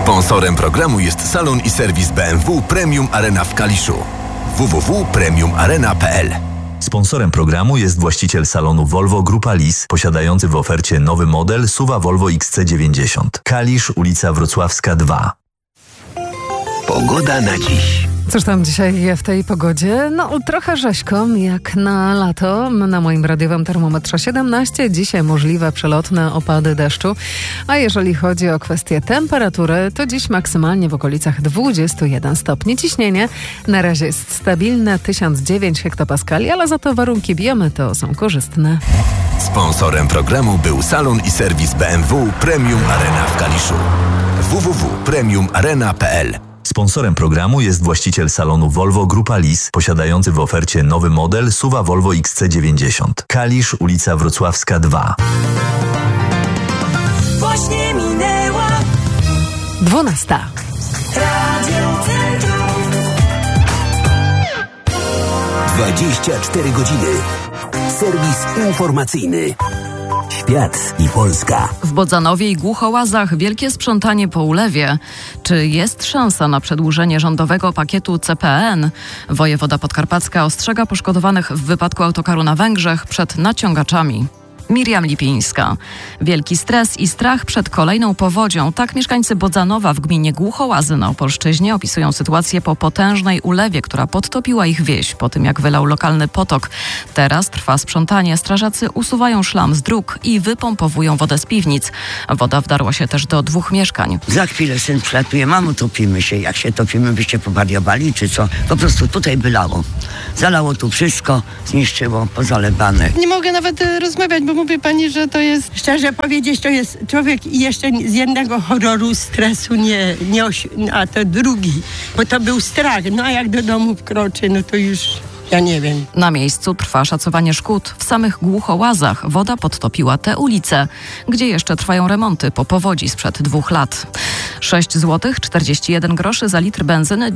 Sponsorem programu jest salon i serwis BMW Premium Arena w Kaliszu. www.premiumarena.pl. Sponsorem programu jest właściciel salonu Volvo Grupa Lis, posiadający w ofercie nowy model SUV Volvo XC90. Kalisz, ulica Wrocławska 2. Pogoda na dziś. Cóż tam dzisiaj w tej pogodzie? No trochę rzeźko, jak na lato. Na moim radiowym termometrze 17. Dzisiaj możliwe przelotne opady deszczu. A jeżeli chodzi o kwestię temperatury, to dziś maksymalnie w okolicach 21 stopni. Ciśnienie na razie jest stabilne, 1009 hektopaskali, ale za to warunki biometeo są korzystne. Sponsorem programu był salon i serwis BMW Premium Arena w Kaliszu. www.premiumarena.pl. Sponsorem programu jest właściciel salonu Volvo Grupa Lis, posiadający w ofercie nowy model SUV Volvo XC90. Kalisz, ulica Wrocławska 2. Właśnie minęła 12. Radio Centrum. 24 godziny. Serwis informacyjny. Świat i Polska. W Bodzanowie i Głuchołazach wielkie sprzątanie po ulewie. Czy jest szansa na przedłużenie rządowego pakietu CPN? Wojewoda podkarpacka ostrzega poszkodowanych w wypadku autokaru na Węgrzech przed naciągaczami. Miriam Lipińska. Wielki stres i strach przed kolejną powodzią. Tak mieszkańcy Bodzanowa w gminie Głuchołazy na Opolszczyźnie opisują sytuację po potężnej ulewie, która podtopiła ich wieś po tym, jak wylał lokalny potok. Teraz trwa sprzątanie. Strażacy usuwają szlam z dróg i wypompowują wodę z piwnic. Woda wdarła się też do 2 mieszkań. Za chwilę syn przylatuje, mamo, topimy się. Jak się topimy, byście powariowali, czy co? Po prostu tutaj wylało. Zalało tu wszystko, zniszczyło, pozalewane. Nie mogę nawet rozmawiać, bo mówię pani, że to jest, szczerze powiedzieć, to jest człowiek jeszcze z jednego horroru, stresu a to drugi, bo to był strach. No a jak do domu wkroczy, no to już... Ja nie wiem. Na miejscu trwa szacowanie szkód. W samych Głuchołazach woda podtopiła te ulice, gdzie jeszcze trwają remonty po powodzi sprzed 2 lat. 6 zł 41 groszy za litr benzyny,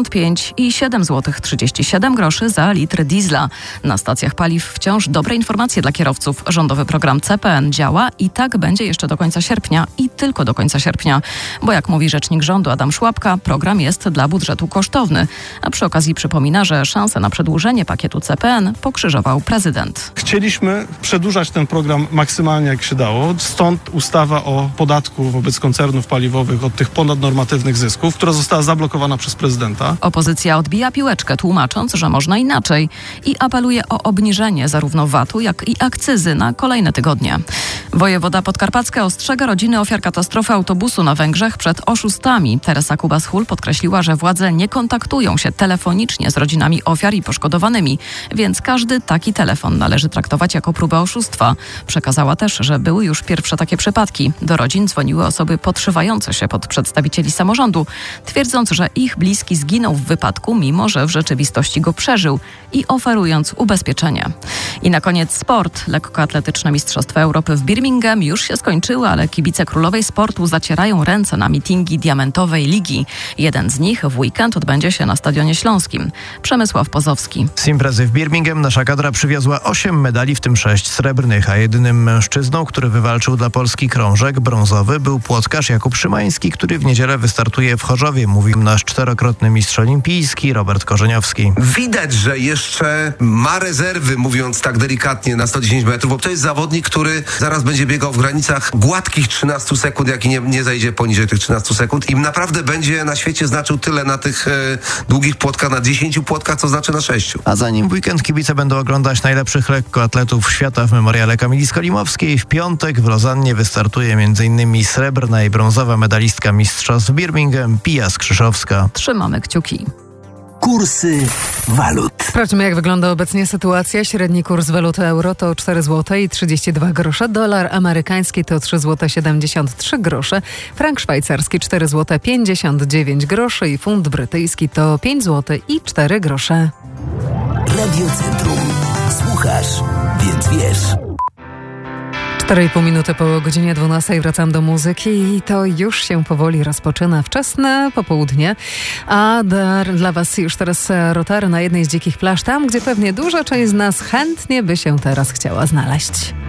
95 i 7 zł 37 groszy za litr diesla. Na stacjach paliw wciąż dobre informacje dla kierowców. Rządowy program CPN działa i tak będzie jeszcze do końca sierpnia i tylko do końca sierpnia. Bo jak mówi rzecznik rządu Adam Szłapka, program jest dla budżetu kosztowny. A przy okazji przypomina, że szanse na przedłużenie pakietu CPN pokrzyżował prezydent. Chcieliśmy przedłużać ten program maksymalnie jak się dało. Stąd ustawa o podatku wobec koncernów paliwowych od tych ponadnormatywnych zysków, która została zablokowana przez prezydenta. Opozycja odbija piłeczkę, tłumacząc, że można inaczej i apeluje o obniżenie zarówno VAT-u, jak i akcyzy na kolejne tygodnie. Wojewoda podkarpacka ostrzega rodziny ofiar katastrofy autobusu na Węgrzech przed oszustami. Teresa Kubas-Hul podkreśliła, że władze nie kontaktują się telefonicznie z rodzinami ofiar i poszkodowanymi, więc każdy taki telefon należy traktować jako próbę oszustwa. Przekazała też, że były już pierwsze takie przypadki. Do rodzin dzwoniły osoby podszywające się pod przedstawicieli samorządu, twierdząc, że ich bliski zginął w wypadku, mimo że w rzeczywistości go przeżył i oferując ubezpieczenie. I na koniec sport. Lekkoatletyczne Mistrzostwa Europy w Birmingham już się skończyły, ale kibice królowej sportu zacierają ręce na mitingi Diamentowej Ligi. Jeden z nich w weekend odbędzie się na Stadionie Śląskim. Przemysław Pozowski. Z imprezy w Birmingham nasza kadra przywiozła 8 medali, w tym 6 srebrnych, a jedynym mężczyzną, który wywalczył dla Polski krążek brązowy, był płotkarz Jakub Szymański, który w niedzielę wystartuje w Chorzowie, mówił nasz 4-krotny mistrz olimpijski Robert Korzeniowski. Widać, że jeszcze ma rezerwy, mówiąc tak delikatnie, na 110 metrów, bo to jest zawodnik, który zaraz będzie biegał w granicach gładkich 13 sekund, jak i nie zajdzie poniżej tych 13 sekund i naprawdę będzie na świecie znaczył tyle na tych długich płotkach, na 10 płotkach, co znaczy na 6. A zanim w weekend kibice będą oglądać najlepszych lekkoatletów świata w memoriale Kamili Skolimowskiej, w piątek w Lozannie wystartuje m.in. srebrna i brązowa medalistka mistrzostw Birmingham Pia Skrzyszowska. Trzymamy kciuki. Kursy walut. Sprawdźmy, jak wygląda obecnie sytuacja. Średni kurs waluty euro to 4 zł i 32 grosze. Dolar amerykański to 3 zł 73 grosze. Frank szwajcarski 4 zł 59 groszy i funt brytyjski to 5 zł i 4 grosze. Radio Centrum. Słuchasz, więc wiesz. 4,5 minuty po godzinie 12 wracam do muzyki i to już się powoli rozpoczyna wczesne popołudnie, a dla Was już teraz rotary na jednej z dzikich plaż, tam gdzie pewnie duża część z nas chętnie by się teraz chciała znaleźć.